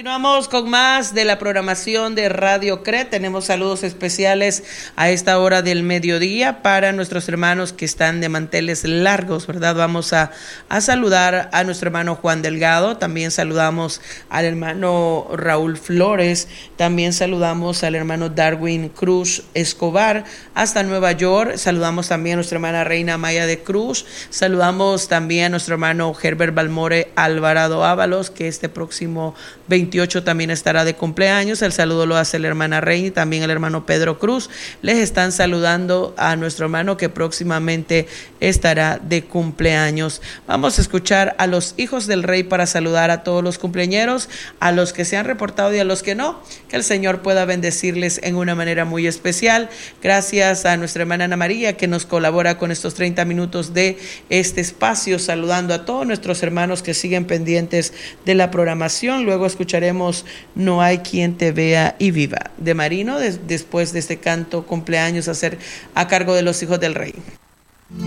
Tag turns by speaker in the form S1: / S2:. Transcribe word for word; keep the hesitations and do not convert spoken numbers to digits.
S1: Continuamos con más de la programación de Radio C R E. Tenemos saludos especiales a esta hora del mediodía para nuestros hermanos que están de manteles largos, ¿verdad? Vamos a, a saludar a nuestro hermano Juan Delgado, también saludamos al hermano Raúl Flores, también saludamos al hermano Darwin Cruz Escobar hasta Nueva York, saludamos también a nuestra hermana Reina Maya de Cruz, saludamos también a nuestro hermano Herbert Balmore Alvarado Ábalos, que este próximo veintiocho también estará de cumpleaños. El saludo lo hace la hermana Reina y también el hermano Pedro Cruz. Les están saludando a nuestro hermano que próximamente estará de cumpleaños. Vamos a escuchar a los hijos del rey para saludar a todos los cumpleañeros, a los que se han reportado y a los que no, que el Señor pueda bendecirles en una manera muy especial. Gracias a nuestra hermana Ana María que nos colabora con estos treinta minutos de este espacio, saludando a todos nuestros hermanos que siguen pendientes de la programación. Luego escucharemos No hay quien te vea y viva de Marino, de, después de este canto cumpleaños a, ser, a cargo de los hijos del rey.